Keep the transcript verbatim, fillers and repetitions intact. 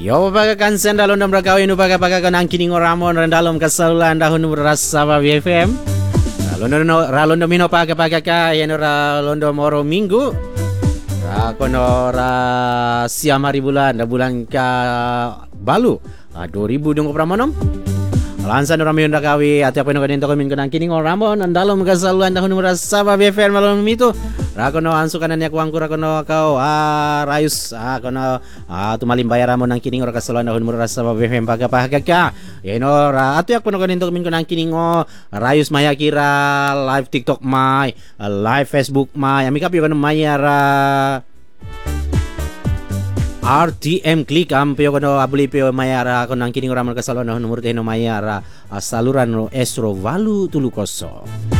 Yo pagkakansen dalon ng bragawin upaga pagkakanang kining oramon randalom kasalulan dahon rasa ba B F M. Ralondo no ralondo mino paga pagka yan ralondo moro minggu. Ra kono ra siamari bulan da bulan ka balu dua ribu dua puluh enam. Lansan orang miyon dakawi ati apa no kanento kamin kanang kining oramon andalom kasalulan dahon rasa ba B F M malon mito. Rakono ansu kanan ya kuangku rakono kau ah rayus ah kono ah tumalim bayar mo nang kining ora kasaluan dahon mura sa B F M paga paga ka yeno ra atu yak puno kanin to min nang kining o rayus maya kira live TikTok mai live Facebook mai ami kapi kono maya ra R T M klik ampio kono abuli pio maya ra kono nang kining ora mo kasaluan dahon mura teno maya ra saluran ro estro valu tulukoso.